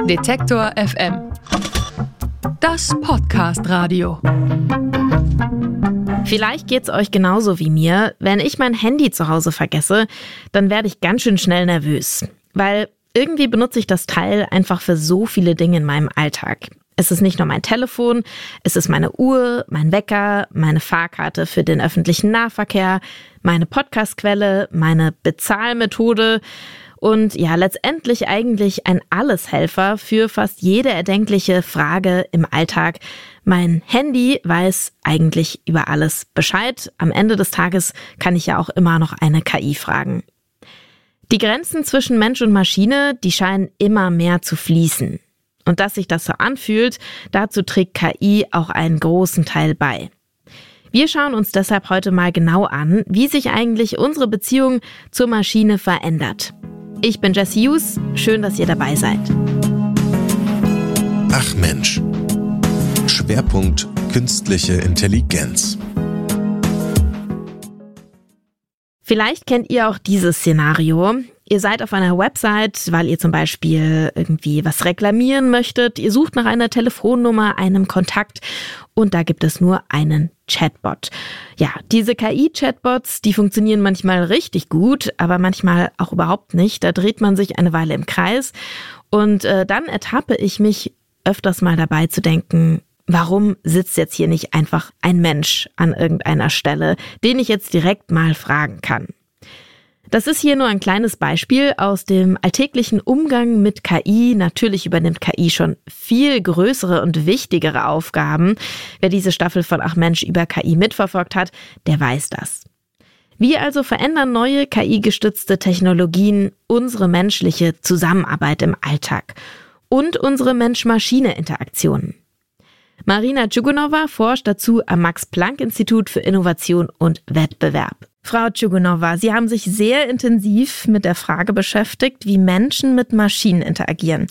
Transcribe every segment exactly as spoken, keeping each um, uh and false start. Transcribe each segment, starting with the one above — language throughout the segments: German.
Detektor F M. Das Podcast-Radio. Vielleicht geht's euch genauso wie mir. Wenn ich mein Handy zu Hause vergesse, dann werde ich ganz schön schnell nervös. Weil irgendwie benutze ich das Teil einfach für so viele Dinge in meinem Alltag. Es ist nicht nur mein Telefon, es ist meine Uhr, mein Wecker, meine Fahrkarte für den öffentlichen Nahverkehr, meine Podcastquelle, meine Bezahlmethode und ja, letztendlich eigentlich ein Alleshelfer für fast jede erdenkliche Frage im Alltag. Mein Handy weiß eigentlich über alles Bescheid. Am Ende des Tages kann ich ja auch immer noch eine K I fragen. Die Grenzen zwischen Mensch und Maschine, die scheinen immer mehr zu fließen. Und dass sich das so anfühlt, dazu trägt K I auch einen großen Teil bei. Wir schauen uns deshalb heute mal genau an, wie sich eigentlich unsere Beziehung zur Maschine verändert. Ich bin Jessie Hughes, schön, dass ihr dabei seid. Ach Mensch. Schwerpunkt künstliche Intelligenz. Vielleicht kennt ihr auch dieses Szenario. Ihr seid auf einer Website, weil ihr zum Beispiel irgendwie was reklamieren möchtet. Ihr sucht nach einer Telefonnummer, einem Kontakt und da gibt es nur einen Chatbot. Ja, diese K I-Chatbots, die funktionieren manchmal richtig gut, aber manchmal auch überhaupt nicht. Da dreht man sich eine Weile im Kreis und äh, dann ertappe ich mich öfters mal dabei zu denken, warum sitzt jetzt hier nicht einfach ein Mensch an irgendeiner Stelle, den ich jetzt direkt mal fragen kann? Das ist hier nur ein kleines Beispiel aus dem alltäglichen Umgang mit K I. Natürlich übernimmt K I schon viel größere und wichtigere Aufgaben. Wer diese Staffel von Ach Mensch über K I mitverfolgt hat, der weiß das. Wie also verändern neue K I-gestützte Technologien unsere menschliche Zusammenarbeit im Alltag und unsere Mensch-Maschine-Interaktionen? Marina Djugunova forscht dazu am Max-Planck-Institut für Innovation und Wettbewerb. Frau Djugunova, Sie haben sich sehr intensiv mit der Frage beschäftigt, wie Menschen mit Maschinen interagieren.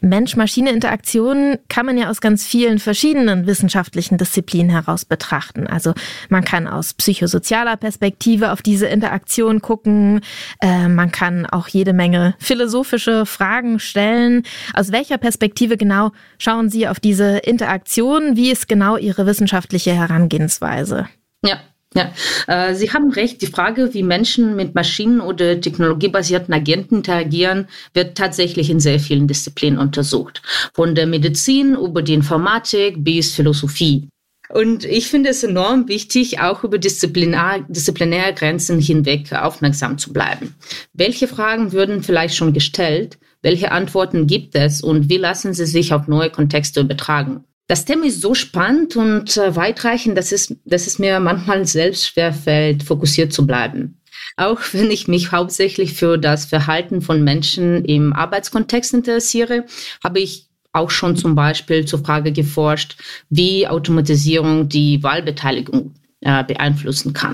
Mensch-Maschine-Interaktionen kann man ja aus ganz vielen verschiedenen wissenschaftlichen Disziplinen heraus betrachten. Also man kann aus psychosozialer Perspektive auf diese Interaktion gucken. Äh, man kann auch jede Menge philosophische Fragen stellen. Aus welcher Perspektive genau schauen Sie auf diese Interaktion? Wie ist genau Ihre wissenschaftliche Herangehensweise? Ja. Ja, äh, Sie haben recht. Die Frage, wie Menschen mit Maschinen- oder technologiebasierten Agenten interagieren, wird tatsächlich in sehr vielen Disziplinen untersucht. Von der Medizin über die Informatik bis Philosophie. Und ich finde es enorm wichtig, auch über disziplinär, disziplinäre Grenzen hinweg aufmerksam zu bleiben. Welche Fragen würden vielleicht schon gestellt? Welche Antworten gibt es? Und wie lassen sie sich auf neue Kontexte übertragen? Das Thema ist so spannend und äh, weitreichend, dass es, dass es mir manchmal selbst schwerfällt, fokussiert zu bleiben. Auch wenn ich mich hauptsächlich für das Verhalten von Menschen im Arbeitskontext interessiere, habe ich auch schon zum Beispiel zur Frage geforscht, wie Automatisierung die Wahlbeteiligung äh, beeinflussen kann.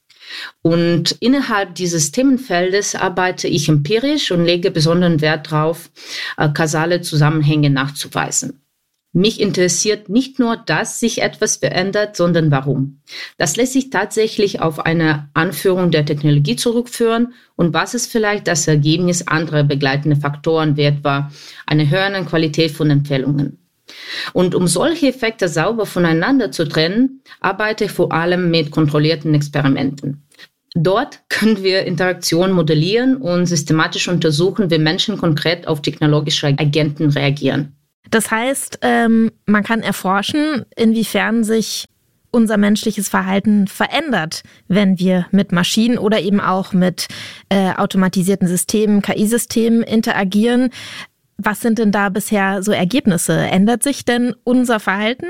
Und innerhalb dieses Themenfeldes arbeite ich empirisch und lege besonderen Wert darauf, äh, kausale Zusammenhänge nachzuweisen. Mich interessiert nicht nur, dass sich etwas verändert, sondern warum. Das lässt sich tatsächlich auf eine Anführung der Technologie zurückführen und was ist vielleicht das Ergebnis anderer begleitender Faktoren, wie etwa eine höhere Qualität von Empfehlungen. Und um solche Effekte sauber voneinander zu trennen, arbeite ich vor allem mit kontrollierten Experimenten. Dort können wir Interaktionen modellieren und systematisch untersuchen, wie Menschen konkret auf technologische Agenten reagieren. Das heißt, ähm, man kann erforschen, inwiefern sich unser menschliches Verhalten verändert, wenn wir mit Maschinen oder eben auch mit äh, automatisierten Systemen, K I-Systemen interagieren. Was sind denn da bisher so Ergebnisse? Ändert sich denn unser Verhalten?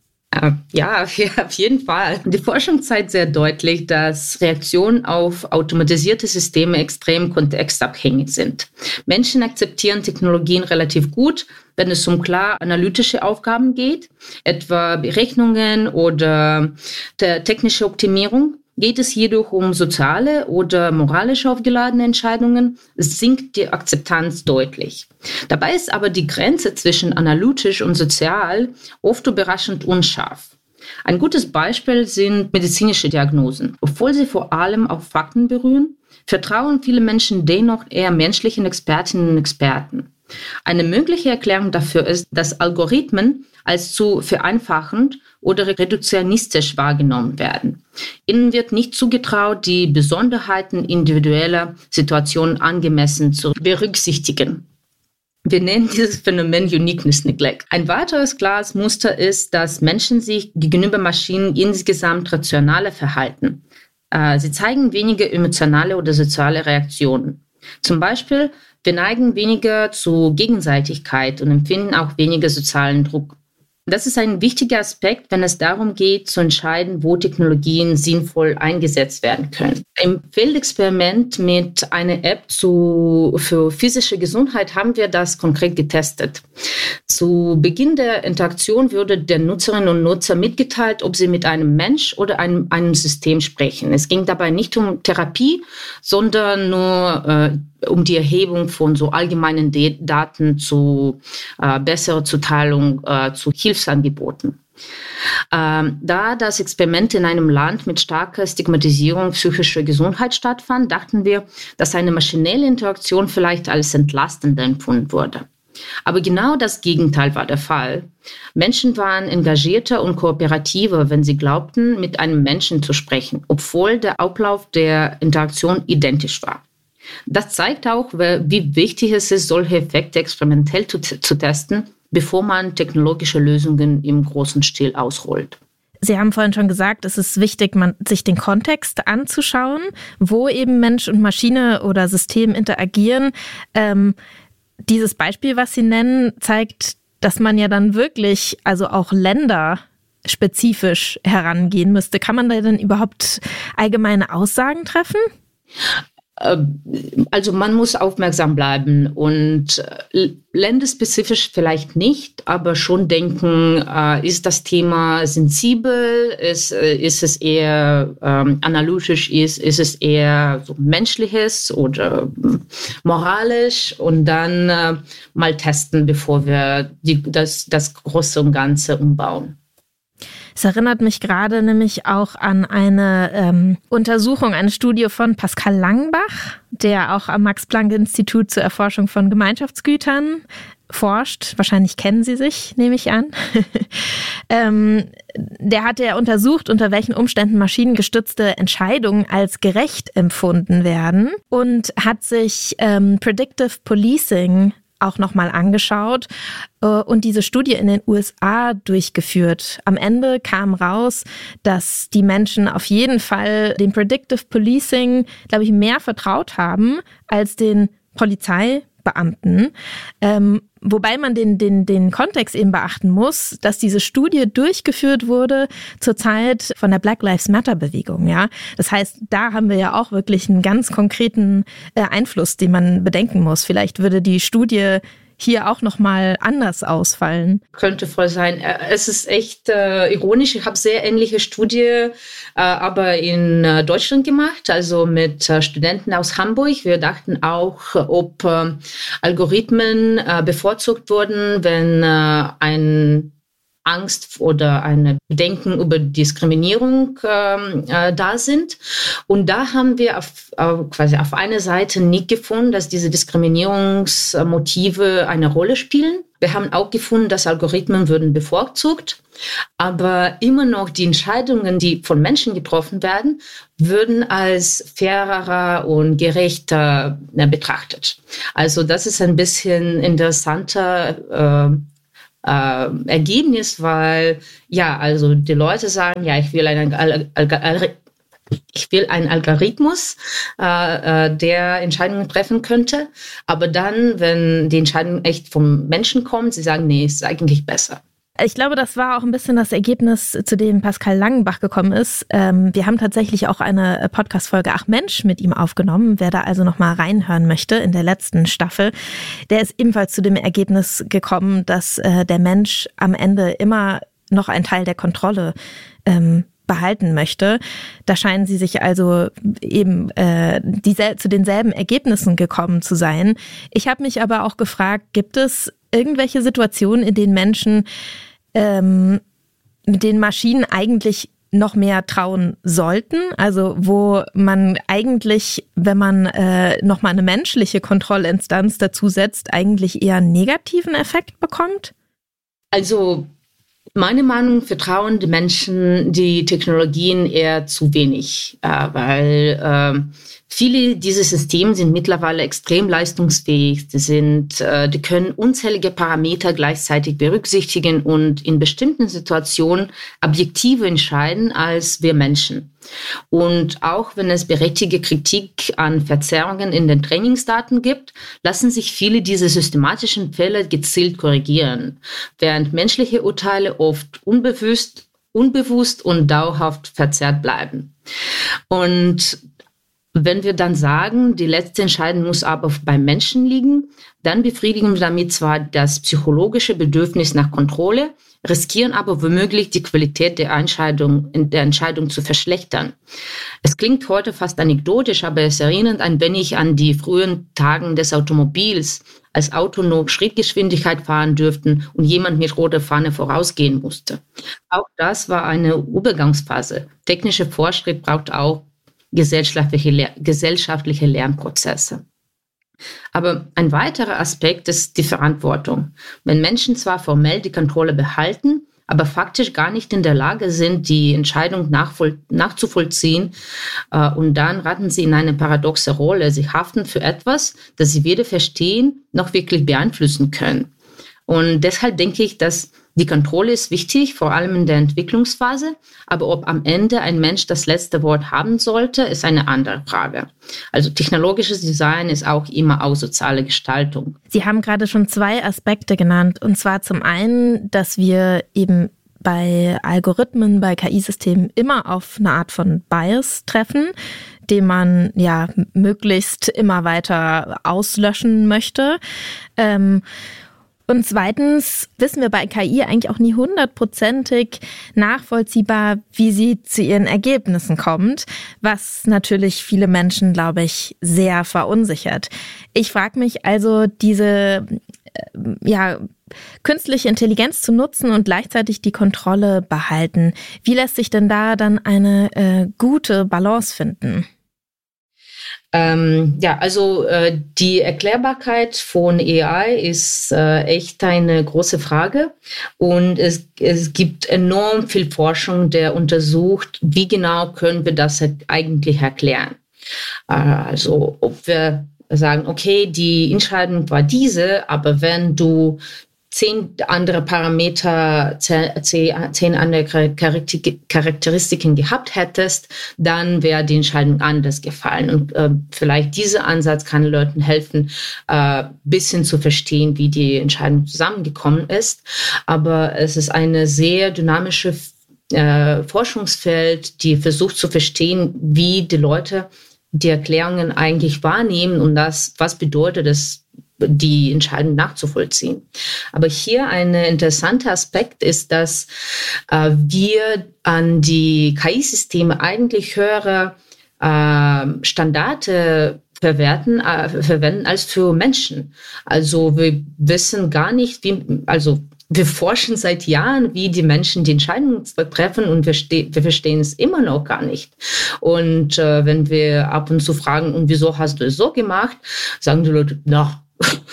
Ja, auf jeden Fall. Die Forschung zeigt sehr deutlich, dass Reaktionen auf automatisierte Systeme extrem kontextabhängig sind. Menschen akzeptieren Technologien relativ gut, wenn es um klar analytische Aufgaben geht, etwa Berechnungen oder technische Optimierung. Geht es jedoch um soziale oder moralisch aufgeladene Entscheidungen, sinkt die Akzeptanz deutlich. Dabei ist aber die Grenze zwischen analytisch und sozial oft überraschend unscharf. Ein gutes Beispiel sind medizinische Diagnosen. Obwohl sie vor allem auf Fakten berühren, vertrauen viele Menschen dennoch eher menschlichen Expertinnen und Experten. Eine mögliche Erklärung dafür ist, dass Algorithmen als zu vereinfachend oder reduktionistisch wahrgenommen werden. Ihnen wird nicht zugetraut, die Besonderheiten individueller Situationen angemessen zu berücksichtigen. Wir nennen dieses Phänomen Uniqueness Neglect. Ein weiteres klares Muster ist, dass Menschen sich gegenüber Maschinen insgesamt rationaler verhalten. Sie zeigen weniger emotionale oder soziale Reaktionen. Zum Beispiel, wir neigen weniger zu Gegenseitigkeit und empfinden auch weniger sozialen Druck. Das ist ein wichtiger Aspekt, wenn es darum geht, zu entscheiden, wo Technologien sinnvoll eingesetzt werden können. Im Feldexperiment mit einer App zu, für physische Gesundheit haben wir das konkret getestet. Zu Beginn der Interaktion wurde der Nutzerinnen und Nutzer mitgeteilt, ob sie mit einem Mensch oder einem, einem System sprechen. Es ging dabei nicht um Therapie, sondern nur äh, um die Erhebung von so allgemeinen De- Daten zu äh, besserer Zuteilung äh, zu Hilfsangeboten. Ähm, da das Experiment in einem Land mit starker Stigmatisierung psychischer Gesundheit stattfand, dachten wir, dass eine maschinelle Interaktion vielleicht als entlastender empfunden wurde. Aber genau das Gegenteil war der Fall. Menschen waren engagierter und kooperativer, wenn sie glaubten, mit einem Menschen zu sprechen, obwohl der Ablauf der Interaktion identisch war. Das zeigt auch, wie wichtig es ist, solche Effekte experimentell zu, zu testen, bevor man technologische Lösungen im großen Stil ausrollt. Sie haben vorhin schon gesagt, es ist wichtig, man, sich den Kontext anzuschauen, wo eben Mensch und Maschine oder System interagieren. Ähm, dieses Beispiel, was Sie nennen, zeigt, dass man ja dann wirklich, also auch länderspezifisch herangehen müsste. Kann man da denn überhaupt allgemeine Aussagen treffen? Also man muss aufmerksam bleiben und länderspezifisch vielleicht nicht, aber schon denken, äh, ist das Thema sensibel, ist, ist es eher ähm, analytisch, ist, ist es eher so menschliches oder moralisch und dann äh, mal testen, bevor wir die, das, das Große und Ganze umbauen. Es erinnert mich gerade nämlich auch an eine ähm, Untersuchung, eine Studie von Pascal Langbach, der auch am Max-Planck-Institut zur Erforschung von Gemeinschaftsgütern forscht. Wahrscheinlich kennen Sie sich, nehme ich an. ähm, der hat ja untersucht, unter welchen Umständen maschinengestützte Entscheidungen als gerecht empfunden werden und hat sich ähm, Predictive Policing auch nochmal angeschaut und diese Studie in den U S A durchgeführt. Am Ende kam raus, dass die Menschen auf jeden Fall dem Predictive Policing, glaube ich, mehr vertraut haben als den Polizeibeamten. Ähm, wobei man den, den, den Kontext eben beachten muss, dass diese Studie durchgeführt wurde zur Zeit von der Black Lives Matter Bewegung. Ja, das heißt, da haben wir ja auch wirklich einen ganz konkreten äh, Einfluss, den man bedenken muss. Vielleicht würde die Studie hier auch nochmal anders ausfallen. Könnte voll sein. Es ist echt äh, ironisch. Ich habe sehr ähnliche Studie, äh, aber in äh, Deutschland gemacht, also mit äh, Studenten aus Hamburg. Wir dachten auch, ob äh, Algorithmen äh, bevorzugt wurden, wenn äh, ein Angst oder eine Bedenken über Diskriminierung ähm, äh, da sind. Und da haben wir auf, äh, quasi auf einer Seite nicht gefunden, dass diese Diskriminierungsmotive eine Rolle spielen. Wir haben auch gefunden, dass Algorithmen würden bevorzugt, aber immer noch die Entscheidungen, die von Menschen getroffen werden, würden als fairer und gerechter äh, betrachtet. Also das ist ein bisschen interessanter äh, Äh, Ergebnis, weil ja, also die Leute sagen, ja, ich will einen, Al- Al- Al- ich will einen Algorithmus, äh, äh, der Entscheidungen treffen könnte, aber dann, wenn die Entscheidung echt vom Menschen kommt, sie sagen, nee, ist eigentlich besser. Ich glaube, das war auch ein bisschen das Ergebnis, zu dem Pascal Langbach gekommen ist. Ähm, wir haben tatsächlich auch eine Podcast-Folge Ach Mensch mit ihm aufgenommen. Wer da also nochmal reinhören möchte in der letzten Staffel, der ist ebenfalls zu dem Ergebnis gekommen, dass äh, der Mensch am Ende immer noch einen Teil der Kontrolle ähm, behalten möchte. Da scheinen sie sich also eben äh, die, zu denselben Ergebnissen gekommen zu sein. Ich habe mich aber auch gefragt, gibt es irgendwelche Situationen, in denen Menschen ähm, mit den Maschinen eigentlich noch mehr trauen sollten? Also wo man eigentlich, wenn man äh, nochmal eine menschliche Kontrollinstanz dazu setzt, eigentlich eher einen negativen Effekt bekommt? Also meine Meinung, vertrauen die Menschen die Technologien eher zu wenig, äh, weil äh, viele dieser Systeme sind mittlerweile extrem leistungsfähig. Die, sind, äh, die können unzählige Parameter gleichzeitig berücksichtigen und in bestimmten Situationen objektiver entscheiden als wir Menschen. Und auch wenn es berechtigte Kritik an Verzerrungen in den Trainingsdaten gibt, lassen sich viele dieser systematischen Fehler gezielt korrigieren, während menschliche Urteile oft unbewusst, unbewusst und dauerhaft verzerrt bleiben. Und wenn wir dann sagen, die letzte Entscheidung muss aber beim Menschen liegen, dann befriedigen wir damit zwar das psychologische Bedürfnis nach Kontrolle, riskieren aber womöglich die Qualität der Entscheidung, der Entscheidung zu verschlechtern. Es klingt heute fast anekdotisch, aber es erinnert ein wenig an die frühen Tagen des Automobils, als Autos nur Schrittgeschwindigkeit fahren dürften und jemand mit roter Fahne vorausgehen musste. Auch das war eine Übergangsphase. Technischer Fortschritt braucht auch gesellschaftliche, gesellschaftliche Lernprozesse. Aber ein weiterer Aspekt ist die Verantwortung. Wenn Menschen zwar formell die Kontrolle behalten, aber faktisch gar nicht in der Lage sind, die Entscheidung nachvoll- nachzuvollziehen, äh, und dann raten sie in eine paradoxe Rolle. Sie haften für etwas, das sie weder verstehen noch wirklich beeinflussen können. Und deshalb denke ich, dass die Kontrolle ist wichtig, vor allem in der Entwicklungsphase. Aber ob am Ende ein Mensch das letzte Wort haben sollte, ist eine andere Frage. Also technologisches Design ist auch immer auch soziale Gestaltung. Sie haben gerade schon zwei Aspekte genannt. Und zwar zum einen, dass wir eben bei Algorithmen, bei K I-Systemen immer auf eine Art von Bias treffen, den man ja möglichst immer weiter auslöschen möchte. Ähm, Und zweitens wissen wir bei K I eigentlich auch nie hundertprozentig nachvollziehbar, wie sie zu ihren Ergebnissen kommt, was natürlich viele Menschen, glaube ich, sehr verunsichert. Ich frage mich also, diese äh, ja, künstliche Intelligenz zu nutzen und gleichzeitig die Kontrolle behalten. Wie lässt sich denn da dann eine äh, gute Balance finden? Ähm, ja, also äh, die Erklärbarkeit von A I ist äh, echt eine große Frage und es, es gibt enorm viel Forschung, der untersucht, wie genau können wir das eigentlich erklären. Äh, also ob wir sagen, okay, die Entscheidung war diese, aber wenn du zehn andere Parameter, zehn andere Charakteristiken gehabt hättest, dann wäre die Entscheidung anders gefallen. Und äh, vielleicht dieser Ansatz kann Leuten helfen, ein äh, bisschen zu verstehen, wie die Entscheidung zusammengekommen ist. Aber es ist eine sehr dynamische äh, Forschungsfeld, die versucht zu verstehen, wie die Leute die Erklärungen eigentlich wahrnehmen und das, was bedeutet es, die Entscheidung nachzuvollziehen. Aber hier ein interessanter Aspekt ist, dass äh, wir an die K I-Systeme eigentlich höhere äh, Standarde verwerten, äh, verwenden als für Menschen. Also wir wissen gar nicht, wie, also wir forschen seit Jahren, wie die Menschen die Entscheidungen treffen und wir, ste- wir verstehen es immer noch gar nicht. Und äh, wenn wir ab und zu fragen, und wieso hast du es so gemacht, sagen die Leute, na,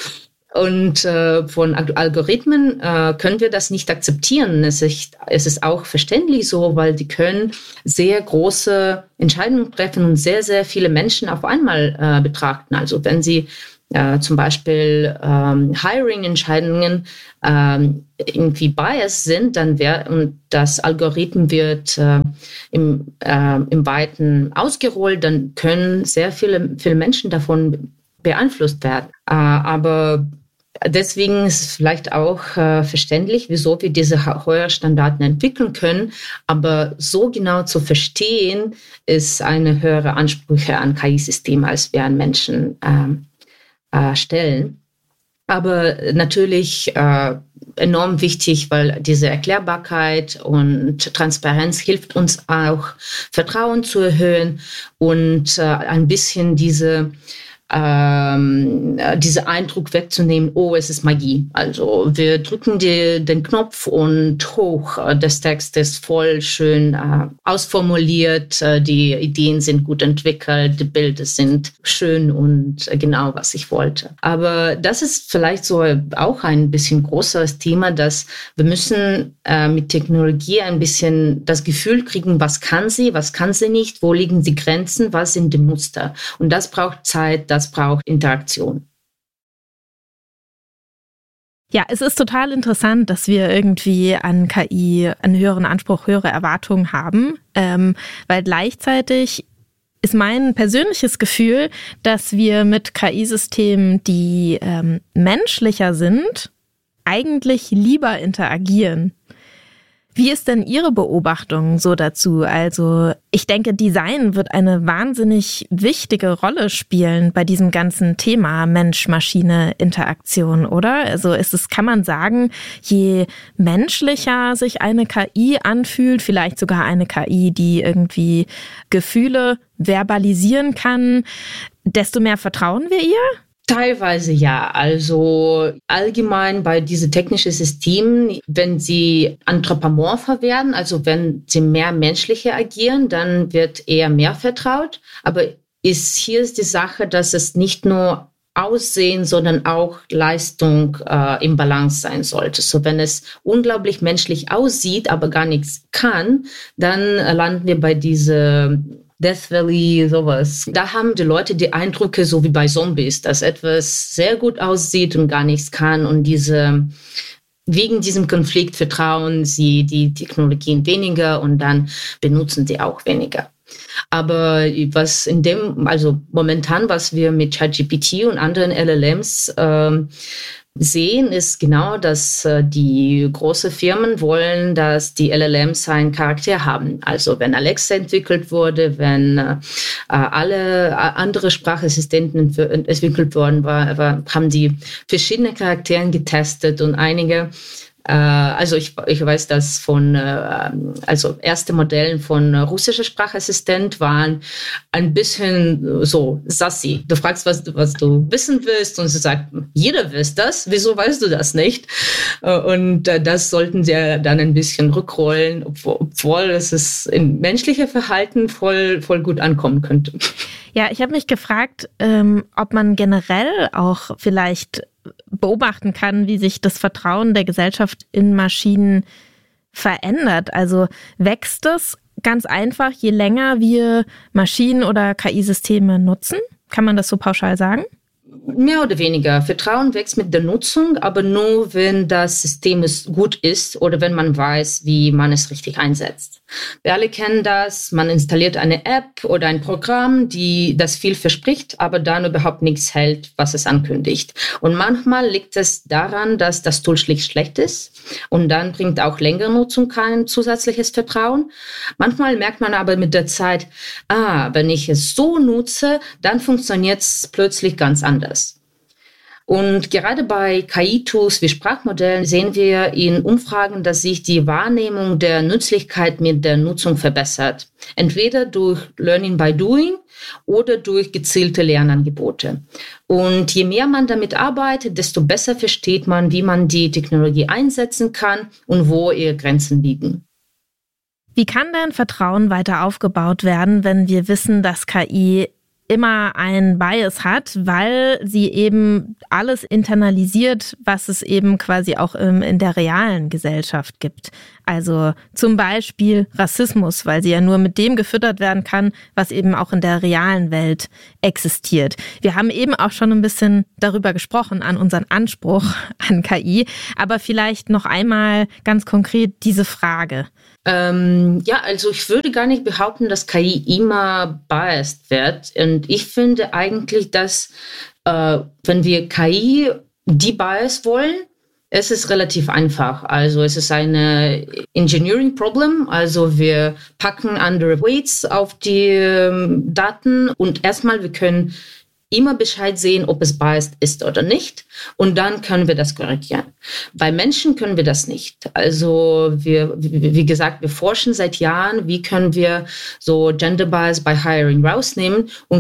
und äh, von Algorithmen äh, können wir das nicht akzeptieren. Es ist, es ist auch verständlich so, weil die können sehr große Entscheidungen treffen und sehr, sehr viele Menschen auf einmal äh, betrachten. Also wenn sie äh, zum Beispiel ähm, Hiring-Entscheidungen ähm, irgendwie biased sind, dann wär, und das Algorithmen wird äh, im, äh, im Weiten ausgerollt, dann können sehr viele, viele Menschen davon beeinflusst werden. Äh, aber deswegen ist es vielleicht auch äh, verständlich, wieso wir diese höheren Standards entwickeln können. Aber so genau zu verstehen, ist eine höhere Ansprüche an K I-Systeme, als wir an Menschen ähm, äh, stellen. Aber natürlich äh, enorm wichtig, weil diese Erklärbarkeit und Transparenz hilft uns auch, Vertrauen zu erhöhen und äh, ein bisschen diese ähm, diesen Eindruck wegzunehmen, oh, es ist Magie. Also wir drücken die, den Knopf und hoch, das Text ist voll schön äh, ausformuliert, äh, die Ideen sind gut entwickelt, die Bilder sind schön und äh, genau, was ich wollte. Aber das ist vielleicht so auch ein bisschen größeres Thema, dass wir müssen äh, mit Technologie ein bisschen das Gefühl kriegen, was kann sie, was kann sie nicht, wo liegen die Grenzen, was sind die Muster. Und das braucht Zeit, das braucht Interaktion. Ja, es ist total interessant, dass wir irgendwie an K I einen höheren Anspruch, höhere Erwartungen haben, ähm, weil gleichzeitig ist mein persönliches Gefühl, dass wir mit K I-Systemen, die ähm, menschlicher sind, eigentlich lieber interagieren. Wie ist denn Ihre Beobachtung so dazu? Also ich denke, Design wird eine wahnsinnig wichtige Rolle spielen bei diesem ganzen Thema Mensch-Maschine-Interaktion, oder? Also ist es, kann man sagen, je menschlicher sich eine K I anfühlt, vielleicht sogar eine K I, die irgendwie Gefühle verbalisieren kann, desto mehr vertrauen wir ihr? Teilweise ja. Also allgemein bei diesen technischen Systemen, wenn sie anthropomorpher werden, also wenn sie mehr menschlicher agieren, dann wird eher mehr vertraut. Aber ist, hier ist die Sache, dass es nicht nur Aussehen, sondern auch Leistung äh, im Balance sein sollte. So, wenn es unglaublich menschlich aussieht, aber gar nichts kann, dann äh, landen wir bei dieser Death Valley, sowas. Da haben die Leute die Eindrücke, so wie bei Zombies, dass etwas sehr gut aussieht und gar nichts kann. Und diese, wegen diesem Konflikt vertrauen sie die Technologien weniger und dann benutzen sie auch weniger. Aber was in dem, also momentan, was wir mit ChatGPT und anderen L L Ms ähm, sehen, ist genau, dass äh, die großen Firmen wollen, dass die L L Ms einen Charakter haben. Also wenn Alexa entwickelt wurde, wenn äh, alle andere Sprachassistenten entwickelt worden war, war, haben die verschiedene Charaktere getestet und einige Also ich, ich weiß, dass von, also erste Modellen von russischer Sprachassistent waren ein bisschen so sassy. Du fragst, was, was du wissen willst und sie sagt, jeder weiß das, wieso weißt du das nicht? Und das sollten sie dann ein bisschen rückrollen, obwohl es ist in menschlicher Verhalten voll, voll gut ankommen könnte. Ja, ich habe mich gefragt, ähm, ob man generell auch vielleicht beobachten kann, wie sich das Vertrauen der Gesellschaft in Maschinen verändert. Also wächst es ganz einfach, je länger wir Maschinen oder K I-Systeme nutzen? Kann man das so pauschal sagen? Mehr oder weniger. Vertrauen wächst mit der Nutzung, aber nur, wenn das System gut ist oder wenn man weiß, wie man es richtig einsetzt. Wir alle kennen das. Man installiert eine App oder ein Programm, die das viel verspricht, aber dann überhaupt nichts hält, was es ankündigt. Und manchmal liegt es daran, dass das Tool schlicht schlecht ist und dann bringt auch längere Nutzung kein zusätzliches Vertrauen. Manchmal merkt man aber mit der Zeit, ah, wenn ich es so nutze, dann funktioniert es plötzlich ganz anders. Und gerade bei K I-Tools wie Sprachmodellen sehen wir in Umfragen, dass sich die Wahrnehmung der Nützlichkeit mit der Nutzung verbessert. Entweder durch Learning by Doing oder durch gezielte Lernangebote. Und je mehr man damit arbeitet, desto besser versteht man, wie man die Technologie einsetzen kann und wo ihre Grenzen liegen. Wie kann denn Vertrauen weiter aufgebaut werden, wenn wir wissen, dass K I immer einen Bias hat, weil sie eben alles internalisiert, was es eben quasi auch im, in der realen Gesellschaft gibt. Also zum Beispiel Rassismus, weil sie ja nur mit dem gefüttert werden kann, was eben auch in der realen Welt existiert. Wir haben eben auch schon ein bisschen darüber gesprochen, an unseren Anspruch an K I, aber vielleicht noch einmal ganz konkret diese Frage. Ähm, ja, also ich würde gar nicht behaupten, dass K I immer biased wird. Und ich finde eigentlich, dass äh, wenn wir K I debias wollen, es ist relativ einfach. Also es ist eine Engineering Problem. Also wir packen andere Weights auf die ähm, Daten und erstmal wir können immer Bescheid sehen, ob es biased ist oder nicht. Und dann können wir das korrigieren. Bei Menschen können wir das nicht. Also wir, wie gesagt, wir forschen seit Jahren, wie können wir so Gender Bias bei Hiring rausnehmen. Und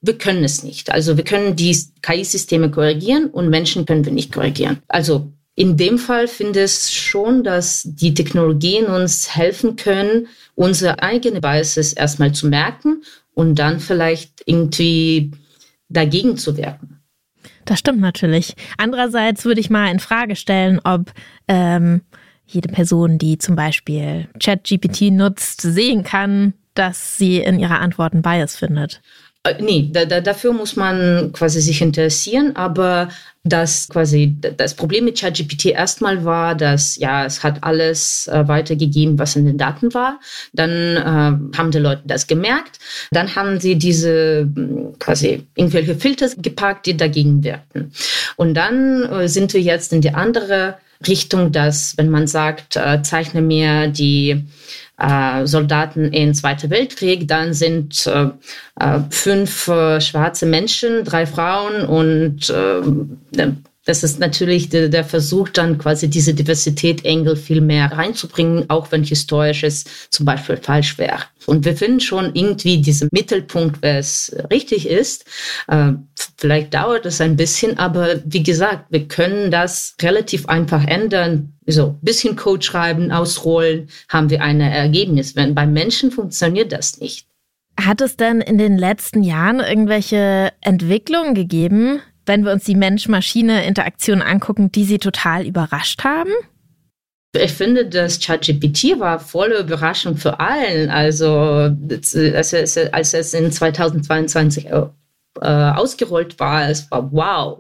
wir können es nicht. Also wir können die K I-Systeme korrigieren und Menschen können wir nicht korrigieren. Also in dem Fall finde ich schon, dass die Technologien uns helfen können, unsere eigene Biases erstmal zu merken und dann vielleicht irgendwie dagegen zu wirken. Das stimmt natürlich. Andererseits würde ich mal in Frage stellen, ob ähm, jede Person, die zum Beispiel ChatGPT nutzt, sehen kann, dass sie in ihrer Antworten Bias findet. Äh, nee, da, da, dafür muss man quasi sich interessieren, aber das quasi das Problem mit ChatGPT erstmal war, dass ja, es hat alles äh, weitergegeben, was in den Daten war. Dann äh, haben die Leute das gemerkt. Dann haben sie diese quasi irgendwelche Filter gepackt, die dagegen wirkten. Und dann äh, sind wir jetzt in die andere Richtung, dass wenn man sagt, äh, zeichne mir die äh, Soldaten in Zweiten Weltkrieg, dann sind äh, äh, fünf äh, schwarze Menschen, drei Frauen und äh, das ist natürlich der, der Versuch, dann quasi diese Diversität-Engel viel mehr reinzubringen, auch wenn historisches zum Beispiel falsch wäre. Und wir finden schon irgendwie diesen Mittelpunkt, wer es richtig ist. Äh, vielleicht dauert es ein bisschen, aber wie gesagt, wir können das relativ einfach ändern. So ein bisschen Code schreiben, ausrollen, haben wir ein Ergebnis. Wenn bei Menschen funktioniert das nicht. Hat es denn in den letzten Jahren irgendwelche Entwicklungen gegeben, wenn wir uns die Mensch-Maschine-Interaktion angucken, die Sie total überrascht haben? Ich finde, das ChatGPT war volle Überraschung für allen. Also als es, als es in zweitausendzweiundzwanzig äh, ausgerollt war, es war wow.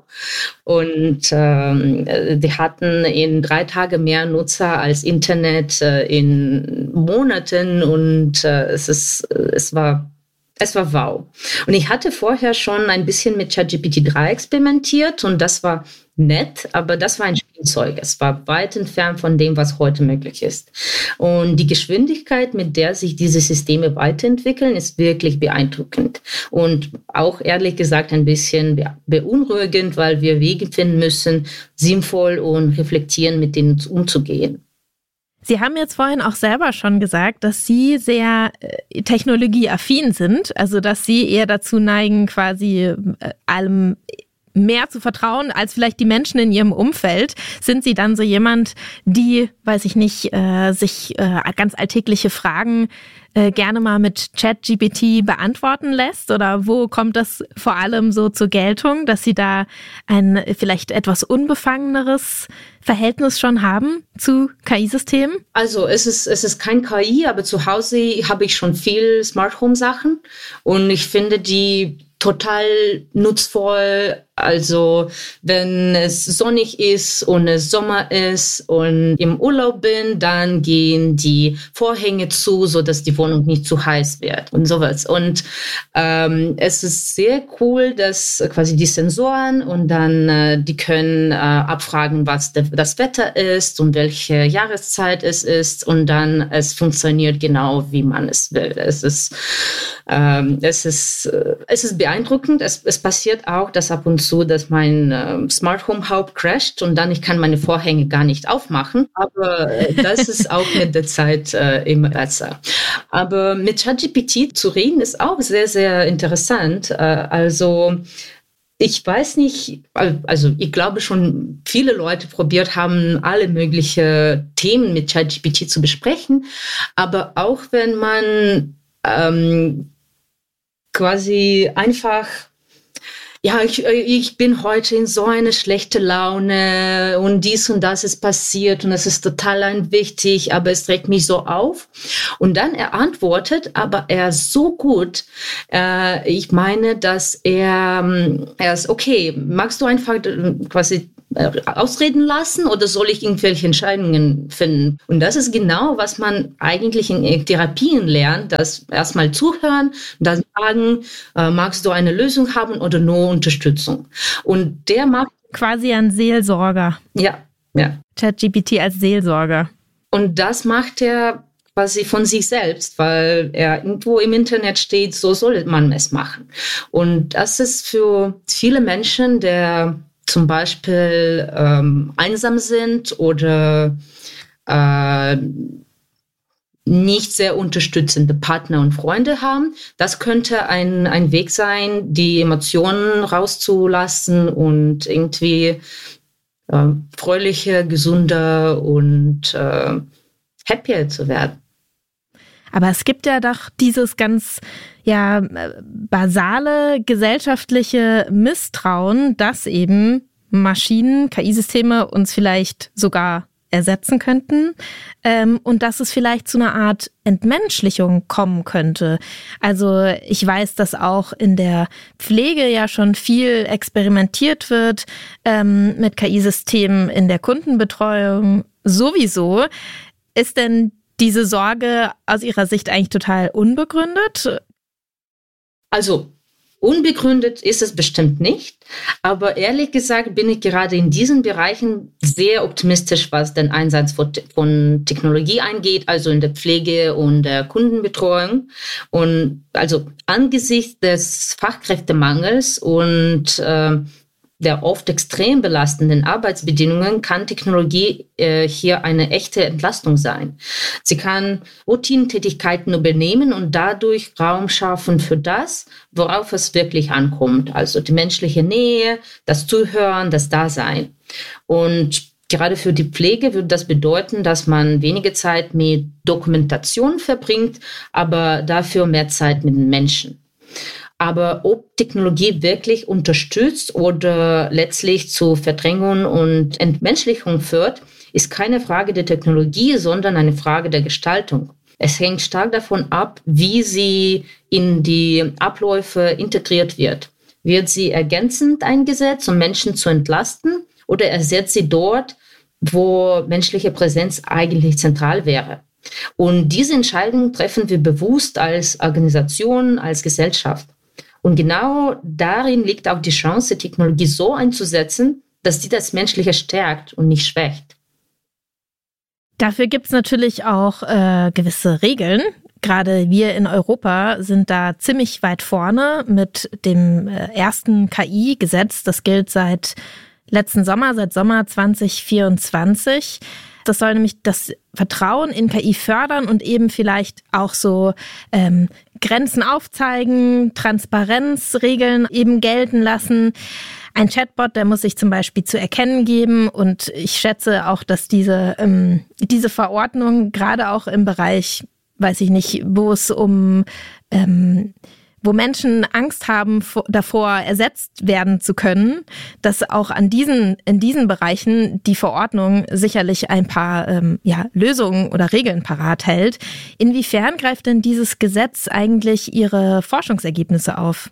Und ähm, die hatten in drei Tagen mehr Nutzer als Internet äh, in Monaten und äh, es ist, es war Es war wow. Und ich hatte vorher schon ein bisschen mit ChatGPT drei experimentiert und das war nett, aber das war ein Spielzeug. Es war weit entfernt von dem, was heute möglich ist. Und die Geschwindigkeit, mit der sich diese Systeme weiterentwickeln, ist wirklich beeindruckend. Und auch ehrlich gesagt ein bisschen beunruhigend, weil wir Wege finden müssen, sinnvoll und reflektierend mit denen umzugehen. Sie haben jetzt vorhin auch selber schon gesagt, dass Sie sehr äh, technologieaffin sind, also dass Sie eher dazu neigen, quasi äh, allem mehr zu vertrauen als vielleicht die Menschen in Ihrem Umfeld. Sind Sie dann so jemand, die, weiß ich nicht, äh, sich äh, ganz alltägliche Fragen äh, gerne mal mit ChatGPT beantworten lässt? Oder wo kommt das vor allem so zur Geltung, dass Sie da ein vielleicht etwas unbefangeneres Verhältnis schon haben zu K I-Systemen? Also es ist, es ist kein K I, aber zu Hause habe ich schon viel Smart Home Sachen und ich finde die total nutzvoll. Also wenn es sonnig ist und es Sommer ist und im Urlaub bin, dann gehen die Vorhänge zu, sodass die Wohnung nicht zu heiß wird und sowas. Und ähm, es ist sehr cool, dass quasi die Sensoren und dann äh, die können äh, abfragen, was de- das Wetter ist und welche Jahreszeit es ist und dann es funktioniert genau, wie man es will. Es ist ähm, es ist äh, es ist beeindruckend. Es, es passiert auch, dass ab und zu, dass mein äh, Smart Home Haupt crasht und dann ich kann meine Vorhänge gar nicht aufmachen. Aber äh, das ist auch mit der Zeit äh, immer besser. Aber mit ChatGPT zu reden ist auch sehr, sehr interessant. Äh, also ich weiß nicht, also ich glaube schon, viele Leute probiert haben, alle möglichen Themen mit ChatGPT zu besprechen. Aber auch wenn man ähm, quasi einfach, ja, ich, ich bin heute in so eine schlechte Laune und dies und das ist passiert und es ist total wichtig, aber es regt mich so auf. Und dann er antwortet, aber er ist so gut. Äh, ich meine, dass er, er ist, okay, magst du einfach quasi ausreden lassen oder soll ich irgendwelche Entscheidungen finden? Und das ist genau, was man eigentlich in Therapien lernt, das erstmal zuhören, dann sagen, äh, magst du eine Lösung haben oder nur Unterstützung? Und der macht quasi ein Seelsorger. Ja, ja. ChatGPT als Seelsorger. Und das macht er quasi von sich selbst, weil er irgendwo im Internet steht, so soll man es machen. Und das ist für viele Menschen, der zum Beispiel ähm, einsam sind oder äh, nicht sehr unterstützende Partner und Freunde haben. Das könnte ein, ein Weg sein, die Emotionen rauszulassen und irgendwie äh, fröhlicher, gesunder und äh, happier zu werden. Aber es gibt ja doch dieses ganz ja basale gesellschaftliche Misstrauen, dass eben Maschinen, K I-Systeme uns vielleicht sogar ersetzen könnten ähm, und dass es vielleicht zu einer Art Entmenschlichung kommen könnte. Also ich weiß, dass auch in der Pflege ja schon viel experimentiert wird ähm, mit K I-Systemen in der Kundenbetreuung sowieso. Ist denn diese Sorge aus Ihrer Sicht eigentlich total unbegründet? Also unbegründet ist es bestimmt nicht, aber ehrlich gesagt bin ich gerade in diesen Bereichen sehr optimistisch, was den Einsatz von, von Technologie angeht, also in der Pflege und der Kundenbetreuung. Und also angesichts des Fachkräftemangels und äh, der oft extrem belastenden Arbeitsbedingungen kann Technologie äh, hier eine echte Entlastung sein. Sie kann Routinentätigkeiten übernehmen und dadurch Raum schaffen für das, worauf es wirklich ankommt. Also die menschliche Nähe, das Zuhören, das Dasein. Und gerade für die Pflege würde das bedeuten, dass man wenige Zeit mit Dokumentation verbringt, aber dafür mehr Zeit mit den Menschen. Aber ob Technologie wirklich unterstützt oder letztlich zu Verdrängung und Entmenschlichung führt, ist keine Frage der Technologie, sondern eine Frage der Gestaltung. Es hängt stark davon ab, wie sie in die Abläufe integriert wird. Wird sie ergänzend eingesetzt, um Menschen zu entlasten, oder ersetzt sie dort, wo menschliche Präsenz eigentlich zentral wäre? Und diese Entscheidung treffen wir bewusst als Organisation, als Gesellschaft. Und genau darin liegt auch die Chance, Technologie so einzusetzen, dass sie das Menschliche stärkt und nicht schwächt. Dafür gibt es natürlich auch äh, gewisse Regeln. Gerade wir in Europa sind da ziemlich weit vorne mit dem äh, ersten K I-Gesetz. Das gilt seit letzten Sommer, seit Sommer zwanzig vierundzwanzig. Das soll nämlich das Vertrauen in K I fördern und eben vielleicht auch so ähm, Grenzen aufzeigen, Transparenzregeln eben gelten lassen. Ein Chatbot, der muss sich zum Beispiel zu erkennen geben, und ich schätze auch, dass diese ähm, diese Verordnung gerade auch im Bereich, weiß ich nicht, wo es um ähm, wo Menschen Angst haben davor, ersetzt werden zu können, dass auch an diesen, in diesen Bereichen die Verordnung sicherlich ein paar ähm, ja, Lösungen oder Regeln parat hält. Inwiefern greift denn dieses Gesetz eigentlich Ihre Forschungsergebnisse auf?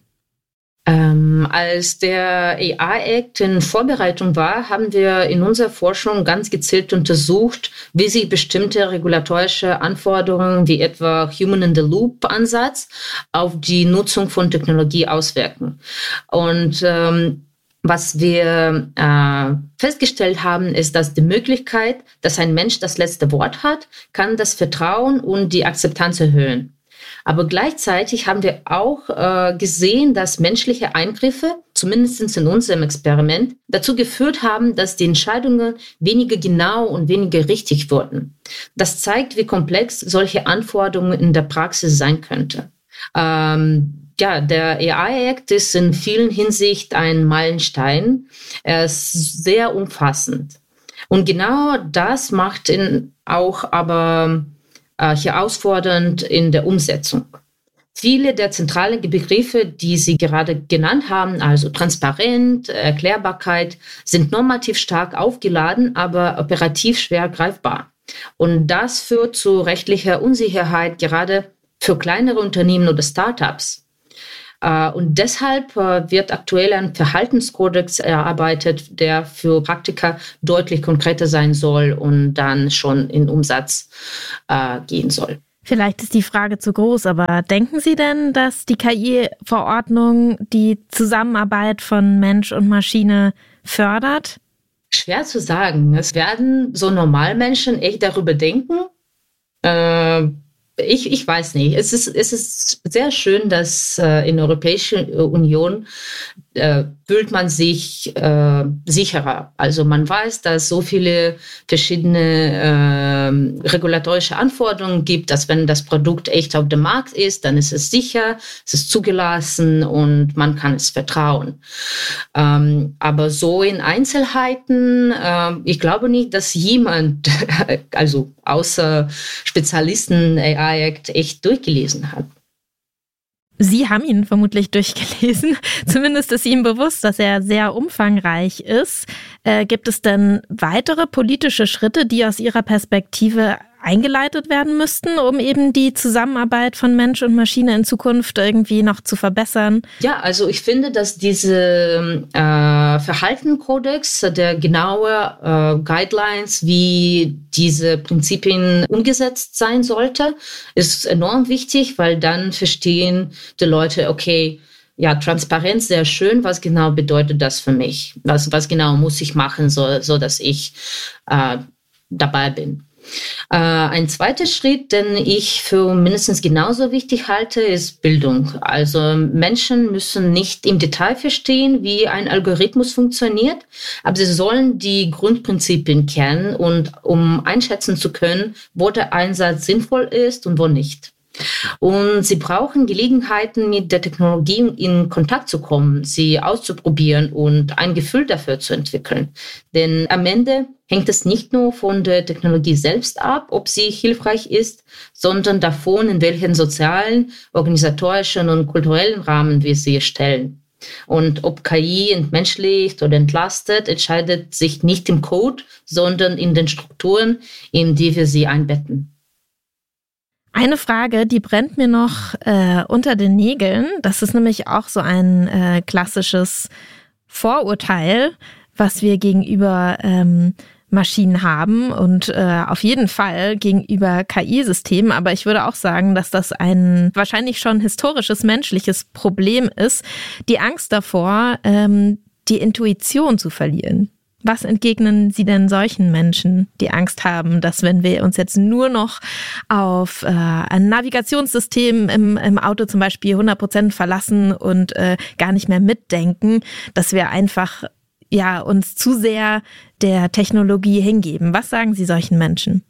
Ähm, als der A I-Act in Vorbereitung war, haben wir in unserer Forschung ganz gezielt untersucht, wie sich bestimmte regulatorische Anforderungen wie etwa Human-in-the-Loop-Ansatz auf die Nutzung von Technologie auswirken. Und ähm, was wir äh, festgestellt haben, ist, dass die Möglichkeit, dass ein Mensch das letzte Wort hat, kann das Vertrauen und die Akzeptanz erhöhen. Aber gleichzeitig haben wir auch äh, gesehen, dass menschliche Eingriffe, zumindest in unserem Experiment, dazu geführt haben, dass die Entscheidungen weniger genau und weniger richtig wurden. Das zeigt, wie komplex solche Anforderungen in der Praxis sein könnte. Ähm, ja, der A I-Act ist in vielen Hinsichten ein Meilenstein. Er ist sehr umfassend. Und genau das macht ihn auch aber herausfordernd in der Umsetzung. Viele der zentralen Begriffe, die Sie gerade genannt haben, also Transparenz, Erklärbarkeit, sind normativ stark aufgeladen, aber operativ schwer greifbar. Und das führt zu rechtlicher Unsicherheit, gerade für kleinere Unternehmen oder Startups. Und deshalb wird aktuell ein Verhaltenskodex erarbeitet, der für Praktiker deutlich konkreter sein soll und dann schon in Umsatz äh, gehen soll. Vielleicht ist die Frage zu groß, aber denken Sie denn, dass die K I-Verordnung die Zusammenarbeit von Mensch und Maschine fördert? Schwer zu sagen. Es werden so Normalmenschen echt darüber denken. Äh, Ich, ich weiß nicht. Es ist, es ist sehr schön, dass äh, in der Europäischen Union äh, fühlt man sich äh, sicherer. Also man weiß, dass es so viele verschiedene äh, regulatorische Anforderungen gibt, dass wenn das Produkt echt auf dem Markt ist, dann ist es sicher, es ist zugelassen und man kann es vertrauen. Ähm, aber so in Einzelheiten, äh, ich glaube nicht, dass jemand, also außer Spezialisten A I Act echt durchgelesen hat. Sie haben ihn vermutlich durchgelesen. Zumindest ist Ihnen bewusst, dass er sehr umfangreich ist. Äh, gibt es denn weitere politische Schritte, die aus Ihrer Perspektive eingeleitet werden müssten, um eben die Zusammenarbeit von Mensch und Maschine in Zukunft irgendwie noch zu verbessern? Ja, also ich finde, dass diese äh, Verhaltenskodex, der genaue äh, Guidelines, wie diese Prinzipien umgesetzt sein sollte, ist enorm wichtig, weil dann verstehen die Leute, okay, ja, Transparenz sehr schön, was genau bedeutet das für mich? Was, was genau muss ich machen, so, so dass ich äh, dabei bin? Äh, ein zweiter Schritt, den ich für mindestens genauso wichtig halte, ist Bildung. Also Menschen müssen nicht im Detail verstehen, wie ein Algorithmus funktioniert, aber sie sollen die Grundprinzipien kennen, und um einschätzen zu können, wo der Einsatz sinnvoll ist und wo nicht. Und sie brauchen Gelegenheiten, mit der Technologie in Kontakt zu kommen, sie auszuprobieren und ein Gefühl dafür zu entwickeln. Denn am Ende hängt es nicht nur von der Technologie selbst ab, ob sie hilfreich ist, sondern davon, in welchen sozialen, organisatorischen und kulturellen Rahmen wir sie stellen. Und ob K I entmenschlicht oder entlastet, entscheidet sich nicht im Code, sondern in den Strukturen, in die wir sie einbetten. Eine Frage, die brennt mir noch äh, unter den Nägeln. Das ist nämlich auch so ein äh, klassisches Vorurteil, was wir gegenüber ähm, Maschinen haben und äh, auf jeden Fall gegenüber K I-Systemen. Aber ich würde auch sagen, dass das ein wahrscheinlich schon historisches menschliches Problem ist, die Angst davor, ähm, die Intuition zu verlieren. Was entgegnen Sie denn solchen Menschen, die Angst haben, dass wenn wir uns jetzt nur noch auf äh, ein Navigationssystem im, im Auto zum Beispiel hundert Prozent verlassen und äh, gar nicht mehr mitdenken, dass wir einfach ja uns zu sehr der Technologie hingeben? Was sagen Sie solchen Menschen?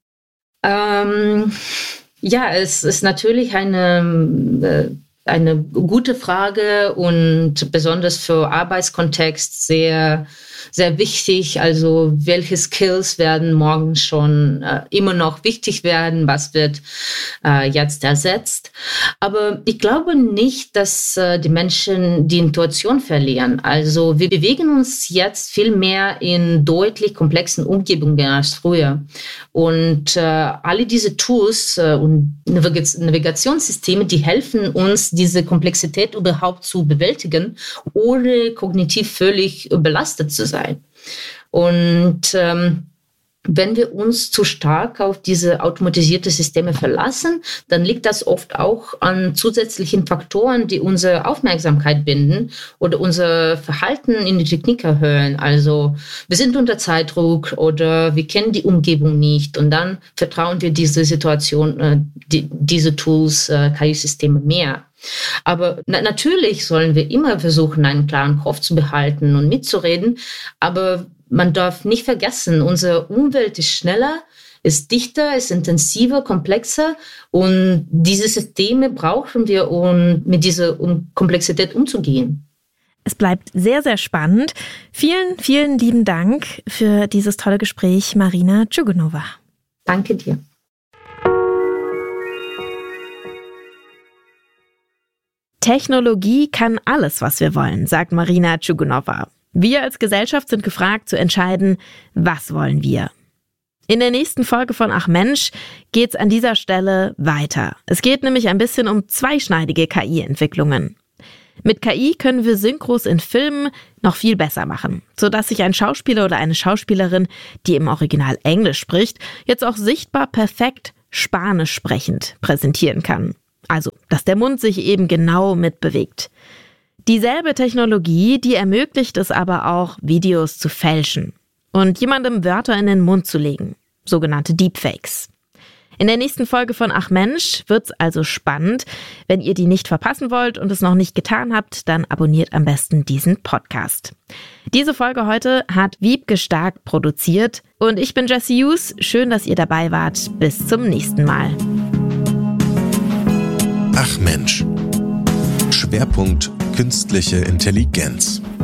Ähm, ja, es ist natürlich eine... Äh Eine gute Frage und besonders für Arbeitskontext sehr, sehr wichtig. Also welche Skills werden morgen schon äh, immer noch wichtig werden? Was wird äh, jetzt ersetzt? Aber ich glaube nicht, dass äh, die Menschen die Intuition verlieren. Also wir bewegen uns jetzt viel mehr in deutlich komplexen Umgebungen als früher. Und äh, alle diese Tools äh, und Navig- Navigationssysteme, die helfen uns, diese Komplexität überhaupt zu bewältigen, ohne kognitiv völlig überlastet zu sein. Und ähm, wenn wir uns zu stark auf diese automatisierte Systeme verlassen, dann liegt das oft auch an zusätzlichen Faktoren, die unsere Aufmerksamkeit binden oder unser Verhalten in die Technik erhöhen. Also wir sind unter Zeitdruck oder wir kennen die Umgebung nicht, und dann vertrauen wir diese Situation, äh, die, diese Tools, äh, K I-Systeme mehr. Aber na- natürlich sollen wir immer versuchen, einen klaren Kopf zu behalten und mitzureden, aber man darf nicht vergessen, unsere Umwelt ist schneller, ist dichter, ist intensiver, komplexer, und diese Systeme brauchen wir, um mit dieser Komplexität umzugehen. Es bleibt sehr, sehr spannend. Vielen, vielen lieben Dank für dieses tolle Gespräch, Marina Djugonova. Danke dir. Technologie kann alles, was wir wollen, sagt Marina Djugonova. Wir als Gesellschaft sind gefragt zu entscheiden, was wollen wir. In der nächsten Folge von Ach Mensch geht's an dieser Stelle weiter. Es geht nämlich ein bisschen um zweischneidige K I-Entwicklungen. Mit K I können wir Synchros in Filmen noch viel besser machen, sodass sich ein Schauspieler oder eine Schauspielerin, die im Original Englisch spricht, jetzt auch sichtbar perfekt Spanisch sprechend präsentieren kann. Also, dass der Mund sich eben genau mitbewegt. Dieselbe Technologie, die ermöglicht es aber auch, Videos zu fälschen und jemandem Wörter in den Mund zu legen, sogenannte Deepfakes. In der nächsten Folge von Ach Mensch wird's also spannend. Wenn ihr die nicht verpassen wollt und es noch nicht getan habt, dann abonniert am besten diesen Podcast. Diese Folge heute hat Wiebke Stark produziert und ich bin Jessie Hughes. Schön, dass ihr dabei wart. Bis zum nächsten Mal. Ach Mensch. Schwerpunkt Künstliche Intelligenz.